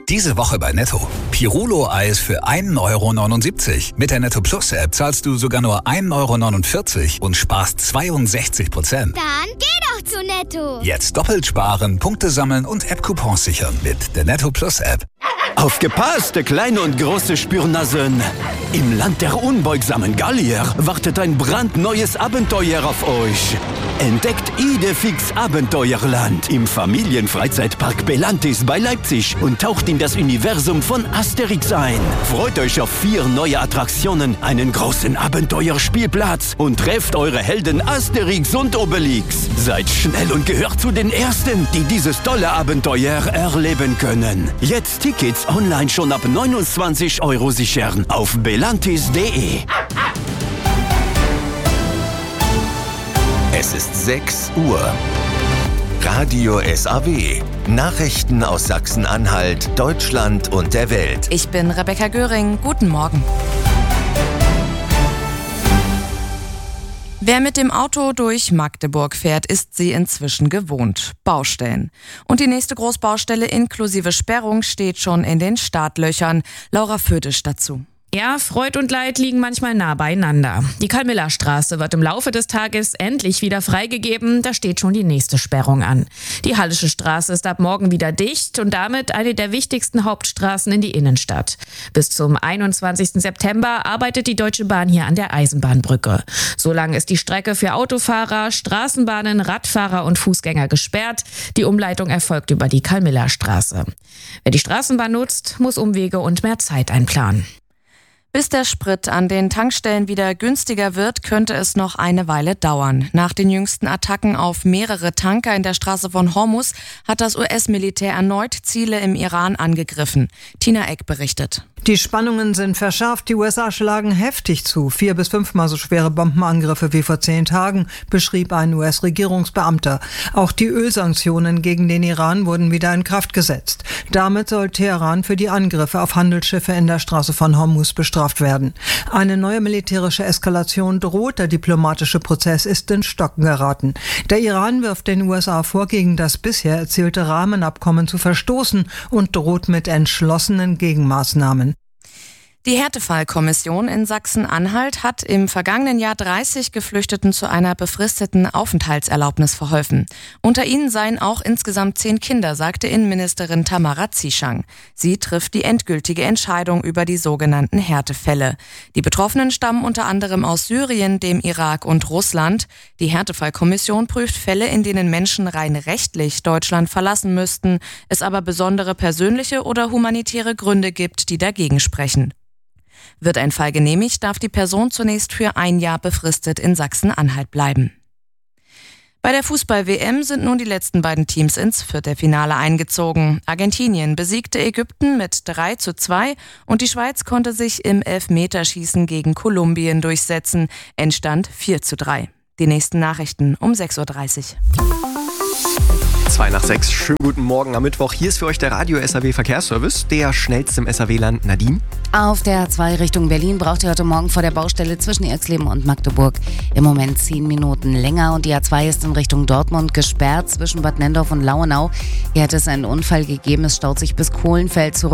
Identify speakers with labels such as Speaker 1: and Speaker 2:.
Speaker 1: Diese Woche bei Netto. Pirulo-Eis für 1,79 €. Mit der Netto Plus App zahlst du sogar nur 1,49 € und sparst 62%.
Speaker 2: Dann geh doch zu Netto.
Speaker 1: Jetzt doppelt sparen, Punkte sammeln und App-Coupons sichern mit der Netto Plus App.
Speaker 3: Aufgepasst, kleine und große Spürnasen! Im Land der unbeugsamen Gallier wartet ein brandneues Abenteuer auf euch. Entdeckt Idefix Abenteuerland im Familienfreizeitpark Belantis bei Leipzig und taucht in das Universum von Asterix ein. Freut euch auf 4 neue Attraktionen, einen großen Abenteuerspielplatz und trefft eure Helden Asterix und Obelix. Seid schnell und gehört zu den Ersten, die dieses tolle Abenteuer erleben können. Jetzt Tickets online schon ab 29 € sichern auf belantis.de.
Speaker 4: Es ist 6 Uhr. Radio SAW. Nachrichten aus Sachsen-Anhalt, Deutschland und der Welt.
Speaker 5: Ich bin Rebecca Göring. Guten Morgen. Wer mit dem Auto durch Magdeburg fährt, ist sie inzwischen gewohnt. Baustellen. Und die nächste Großbaustelle inklusive Sperrung steht schon in den Startlöchern. Laura Födisch dazu.
Speaker 6: Ja, Freud und Leid liegen manchmal nah beieinander. Die Karl-Miller-Straße wird im Laufe des Tages endlich wieder freigegeben. Da steht schon die nächste Sperrung an. Die Hallische Straße ist ab morgen wieder dicht und damit eine der wichtigsten Hauptstraßen in die Innenstadt. Bis zum 21. September arbeitet die Deutsche Bahn hier an der Eisenbahnbrücke. Solange ist die Strecke für Autofahrer, Straßenbahnen, Radfahrer und Fußgänger gesperrt. Die Umleitung erfolgt über die Karl-Miller-Straße. Wer die Straßenbahn nutzt, muss Umwege und mehr Zeit einplanen.
Speaker 5: Bis der Sprit an den Tankstellen wieder günstiger wird, könnte es noch eine Weile dauern. Nach den jüngsten Attacken auf mehrere Tanker in der Straße von Hormuz hat das US-Militär erneut Ziele im Iran angegriffen. Tina Eck berichtet.
Speaker 7: Die Spannungen sind verschärft. Die USA schlagen heftig zu. 4- bis 5-mal so schwere Bombenangriffe wie vor 10 Tagen, beschrieb ein US-Regierungsbeamter. Auch die Ölsanktionen gegen den Iran wurden wieder in Kraft gesetzt. Damit soll Teheran für die Angriffe auf Handelsschiffe in der Straße von Hormuz bestraft werden. Eine neue militärische Eskalation droht. Der diplomatische Prozess ist ins Stocken geraten. Der Iran wirft den USA vor, gegen das bisher erzielte Rahmenabkommen zu verstoßen und droht mit entschlossenen Gegenmaßnahmen.
Speaker 5: Die Härtefallkommission in Sachsen-Anhalt hat im vergangenen Jahr 30 Geflüchteten zu einer befristeten Aufenthaltserlaubnis verholfen. Unter ihnen seien auch insgesamt 10 Kinder, sagte Innenministerin Tamara Zieschang. Sie trifft die endgültige Entscheidung über die sogenannten Härtefälle. Die Betroffenen stammen unter anderem aus Syrien, dem Irak und Russland. Die Härtefallkommission prüft Fälle, in denen Menschen rein rechtlich Deutschland verlassen müssten, es aber besondere persönliche oder humanitäre Gründe gibt, die dagegen sprechen. Wird ein Fall genehmigt, darf die Person zunächst für 1 Jahr befristet in Sachsen-Anhalt bleiben. Bei der Fußball-WM sind nun die letzten beiden Teams ins Viertelfinale eingezogen. Argentinien besiegte Ägypten mit 3:2 und die Schweiz konnte sich im Elfmeterschießen gegen Kolumbien durchsetzen. Endstand 4:3. Die nächsten Nachrichten um 6:30 Uhr.
Speaker 8: 2 nach 6. Schönen guten Morgen am Mittwoch. Hier ist für euch der Radio SAW Verkehrsservice, der schnellste im SAW-Land. Nadine?
Speaker 9: Auf der A2 Richtung Berlin braucht ihr heute Morgen vor der Baustelle zwischen Erxleben und Magdeburg im Moment 10 Minuten länger. Und die A2 ist in Richtung Dortmund gesperrt zwischen Bad Nendorf und Lauenau. Hier hat es einen Unfall gegeben. Es staut sich bis Kohlenfeld zurück.